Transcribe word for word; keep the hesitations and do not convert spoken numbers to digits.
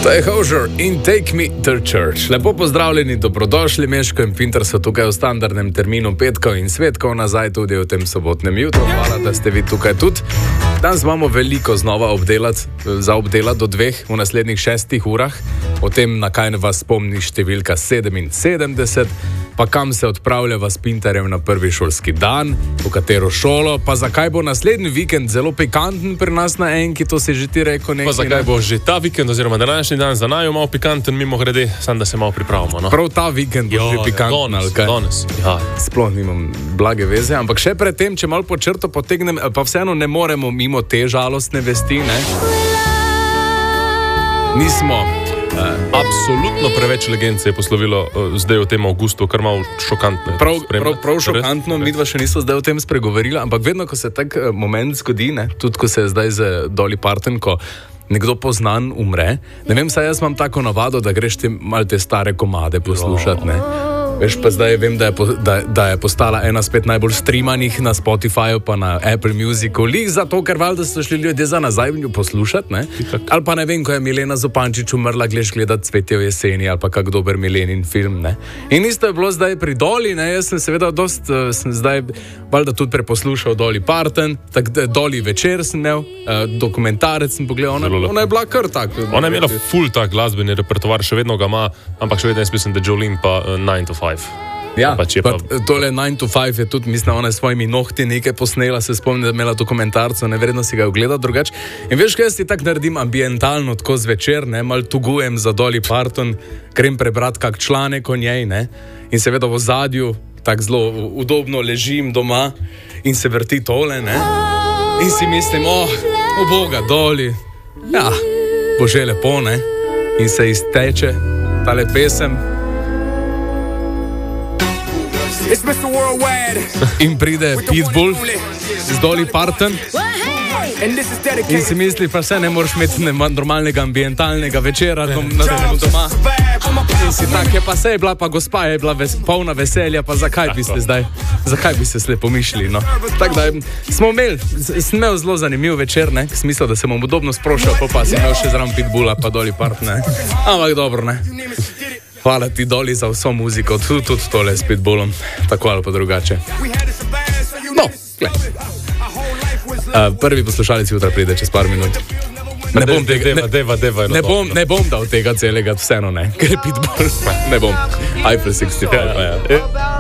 To je Hozier in Take Me to Church. Lepo pozdravljeni, dobrodošli, Meško in Pinter so tukaj v standardnem terminu petkov in svetkov, nazaj tudi v tem sobotnem jutru. Hvala, da ste vi tukaj tudi. Danes imamo veliko znova obdelati, za obdelati do dveh v naslednjih šestih urah. O tem, na kaj vas spomni številka sedeminsedemdeset, pa kam se odpravlja vas Pinterjem na prvi šolski dan, v katero šolo, pa zakaj bo naslednji vikend zelo pikanten pri nas na enki, to si že ti rekel nekaj. Pa zakaj bo že ta vikend oziroma današnji dan za naju malo pikanten, mimo grede, sam da se malo pripravimo. No? Prav ta vikend bo jo, že pikanten, ali kaj? Danes, ja. Sploh nimam blage veze, ampak še predtem, če malo po črto potegnem, pa vseeno ne moremo mimo te žalostne vesti, ne? Nismo. Uh, absolutno preveč legend se je poslovilo uh, zdaj v tem avgustu, kar malo šokantno. Prav, prav, prav šokantno, midva še niso zdaj o tem spregovorila, ampak vedno, ko se tak uh, moment zgodi, ne, tudi ko se je zdaj z Dolly Parton, ko nekdo poznan umre, ne vem, saj jaz imam tako navado, da greš te malo te stare komade poslušati, ne. Veš, pa zdaj vem, da je, po, da, da je postala ena spet najbolj streamanih na Spotifyju pa na Apple Musicu. Lih zato, ker valjda so šli ljudje za nazaj poslušati, ne? Ali pa ne vem, ko je Milena Zupančič umrla, gleš gledati Cvetje v jeseni ali pa kak dober Milenin film, ne? In isto je bilo zdaj pri Dolly, ne? Jaz sem seveda dost, uh, sem zdaj valjda tudi preposlušal Dolly Parton, tak Dolly večer sem imel, uh, dokumentarec sem pogledal, ona, ona je bila kar tak. Ona je imela ful tak glasbeni repertoar, še vedno ga ima, ampak še vedno jaz mislim, da Jolene pa uh, nine to five. Ja, pa, pa tole nine to five je tudi, mislim, ona je s svojimi nohti nekaj posnela, se spomni, da je imela dokumentarca, nevredno si ga ogledati drugače. In veš, kaj jaz ti tak naredim ambientalno, tako zvečer, ne, mal tugujem za Dolly Parton, grem prebrati kak članek o njej, ne, in seveda v ozadju tak zelo udobno ležim doma in se vrti tole, ne, in si mislim, oh, o boga, Dolly, ja, bo že lepo, ne, in se izteče tale pesem. In pride Pitbull z Dolly Parton in si misli, pa vse ne moreš imeti normalnega ambientalnega večera doma. In si tak, je pa se je bila, pa gospa je bila ves, polna veselja, pa zakaj bi se zdaj, zakaj bi se slepo mišli, no. Tako da smo imeli, sem imel zelo zanimiv večer, ne, smisel, da se bom udobno sprošal, pa pa si imel še zraven Pitbulla pa Dolly Parton, ne. Ampak dobro, ne. Hvala ti, Dolly, za vso muziko, tudi, tudi tole s Pitbullom, tako ali pa drugače. No, gled. Uh, prvi poslušalec jutra pride čez par minut. Ne bom, tega, ne, deva, deva, ne, bom, ne bom dal tega celega, vseeno ne, ker je Pitbull. Ne bom. Eiffel šestdeset pet. Ja, ja.